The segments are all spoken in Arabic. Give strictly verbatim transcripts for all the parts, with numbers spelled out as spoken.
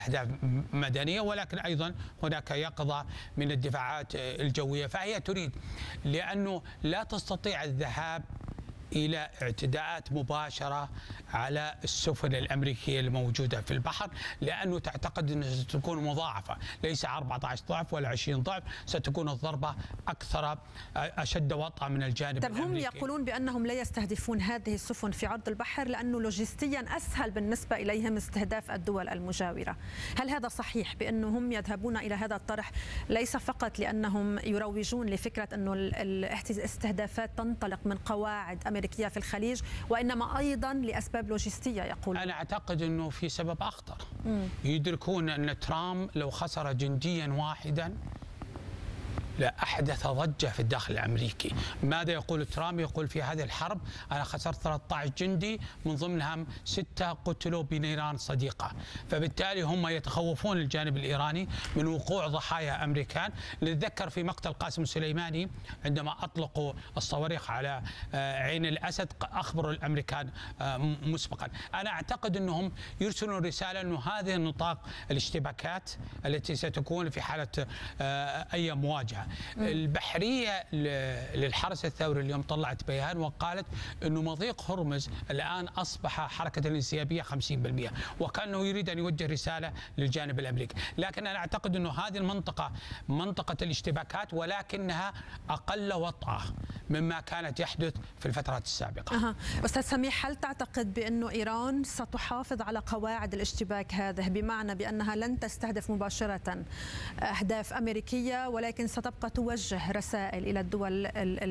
أهداف مدنية، ولكن أيضا هناك يقظة من الدفاعات الجوية، فهي تريد، لأنه لا تستطيع الذهاب إلى اعتداءات مباشرة على السفن الأمريكية الموجودة في البحر، لأنه تعتقد أنها ستكون مضاعفة، ليس أربعة عشر ضعف ولا عشرين ضعف، ستكون الضربة أكثر أشد وطأة من الجانب طب الأمريكي. هم يقولون بأنهم لا يستهدفون هذه السفن في عرض البحر لأنه لوجستيا أسهل بالنسبة إليهم استهداف الدول المجاورة. هل هذا صحيح بأنه هم يذهبون إلى هذا الطرح ليس فقط لأنهم يروجون لفكرة أنه الاستهدافات تنطلق من قواعد أمريكية في الخليج، وإنما أيضا لأسباب لوجستية يقول؟ أنا أعتقد أنه في سبب أخطر. مم. يدركون أن ترامب لو خسر جنديا واحدا لأحدث ضجة في الداخل الأمريكي. ماذا يقول ترامب؟ يقول في هذه الحرب أنا خسرت ثلاثة عشر جندي، من ضمنهم ستة قتلوا بنيران صديقة، فبالتالي هم يتخوفون الجانب الإيراني من وقوع ضحايا أمريكان. نتذكر في مقتل قاسم سليماني عندما أطلقوا الصواريخ على عين الأسد أخبروا الأمريكان مسبقا. أنا أعتقد أنهم يرسلون رسالة أنه هذه نطاق الاشتباكات التي ستكون في حالة أي مواجهة. البحرية للحرس الثوري اليوم طلعت بيان وقالت أنه مضيق هرمز الآن أصبح حركة الانسيابية خمسين بالمئة، وكأنه يريد أن يوجه رسالة للجانب الأمريكي. لكن أنا أعتقد أنه هذه المنطقة منطقة الاشتباكات، ولكنها أقل وطأة مما كانت يحدث في الفترات السابقة. أه. أستاذ سميح، هل تعتقد بأنه إيران ستحافظ على قواعد الاشتباك هذه، بمعنى بأنها لن تستهدف مباشرة أهداف أمريكية ولكن ستبقى توجه رسائل إلى الدول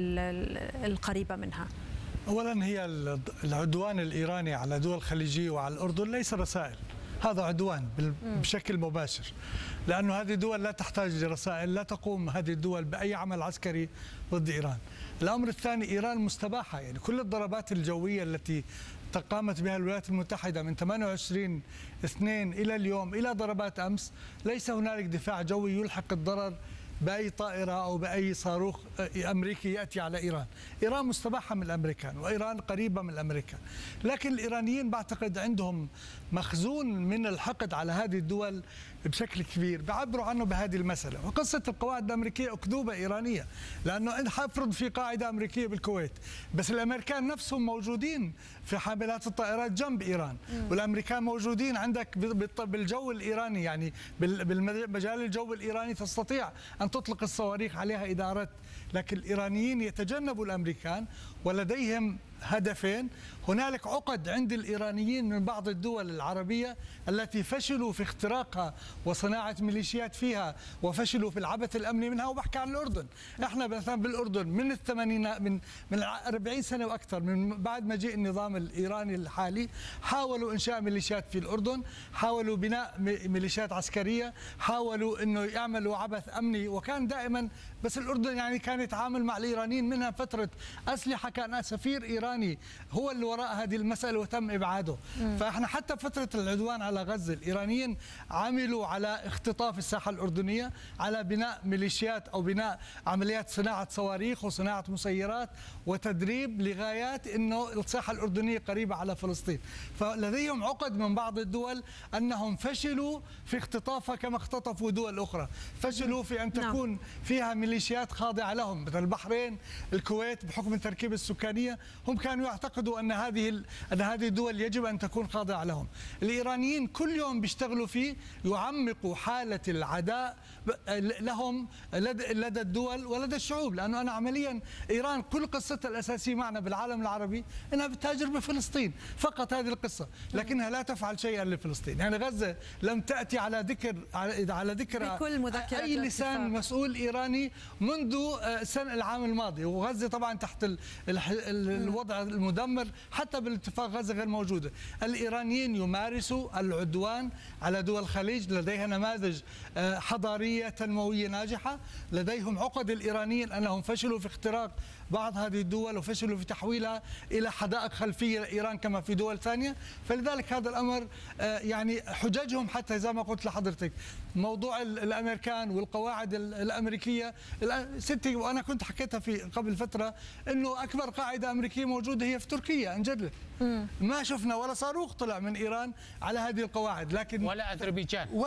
القريبة منها؟ أولا هي العدوان الإيراني على دول خليجية وعلى الأردن ليس رسائل، هذا عدوان بشكل مباشر، لأنه هذه الدول لا تحتاج لرسائل، لا تقوم هذه الدول بأي عمل عسكري ضد إيران. الأمر الثاني، إيران مستباحة، يعني كل الضربات الجوية التي قامت بها الولايات المتحدة من ثمانية وعشرين اثنين إلى اليوم إلى ضربات أمس، ليس هنالك دفاع جوي يلحق الضرر بأي طائرة أو بأي صاروخ أمريكي يأتي على إيران. إيران مستباحة من الأمريكان، وإيران قريبة من الأمريكان، لكن الإيرانيين بعتقد عندهم مخزون من الحقد على هذه الدول بشكل كبير، بيعبروا عنه بهذه المسألة. وقصة القواعد الأمريكية أكذوبة إيرانية، لأنه حفرض في قاعدة أمريكية بالكويت، بس الأمريكان نفسهم موجودين في حاملات الطائرات جنب إيران، والأمريكان موجودين عندك بالجو الإيراني، يعني بالمجال الجو الإيراني تستطيع أن تطلق الصواريخ عليها إذا أردت. لكن الإيرانيين يتجنبوا الأمريكان، ولديهم هدفين. هنالك عقد عند الإيرانيين من بعض الدول العربية التي فشلوا في اختراقها وصناعة ميليشيات فيها، وفشلوا في العبث الأمني منها، وبحكي عن الأردن. احنا مثلا بالأردن من الثمانينات، من من أربعين سنة وأكثر، من بعد مجيء النظام الإيراني الحالي، حاولوا إنشاء ميليشيات في الأردن، حاولوا بناء ميليشيات عسكرية، حاولوا إنه يعملوا عبث أمني، وكان دائما بس الأردن يعني كان يتعامل مع الإيرانيين منها فترة أسلحة، كان سفير إيراني هو اللي وراء هذه المسألة وتم إبعاده. مم. فإحنا حتى فترة العدوان على غزة الإيرانيين عملوا على اختطاف الساحة الأردنية، على بناء ميليشيات أو بناء عمليات صناعة صواريخ وصناعة مسيرات وتدريب لغايات إنه الساحة الأردنية قريبة على فلسطين. فلديهم عقد من بعض الدول أنهم فشلوا في اختطافها كما اختطفوا دول أخرى، فشلوا في أن تكون فيها ميليشيات خاضعة لهم، مثل البحرين، الكويت، بحكم التركيبة السكانية هم كانوا يعتقدوا أن هذه أن هذه الدول يجب أن تكون خاضعة لهم. الإيرانيين كل يوم بيشتغلوا فيه يعمقوا حالة العداء لهم لدى الدول ولدى الشعوب، لأنه أنا عمليا إيران كل قصتها الأساسية معنا بالعالم العربي أنها بتهاجر بفلسطين، فقط هذه القصة، لكنها لا تفعل شيئا لفلسطين. يعني غزة لم تأتي على ذكر على ذكر أي لسان مسؤول إيراني منذ سنة العام الماضي، وغزة طبعا تحت الوضع المدمر، حتى بالاتفاق غزة غير موجودة. الإيرانيين يمارسوا العدوان على دول الخليج، لديها نماذج حضارية تنموية ناجحة، لديهم عقد الإيرانيين أنهم فشلوا في اختراق بعض هذه الدول وفشلوا في تحويلها إلى حدائق خلفية لإيران كما في دول ثانية. فلذلك هذا الأمر يعني حججهم، حتى زي ما قلت لحضرتك موضوع الأمريكان والقواعد الأمريكية ستي، وأنا كنت حكيتها في قبل فترة أنه أكبر قاعدة أمريكية موجودة هي في تركيا انجلت، ما شفنا ولا صاروخ طلع من إيران على هذه القواعد، لكن ولا أذربيجان.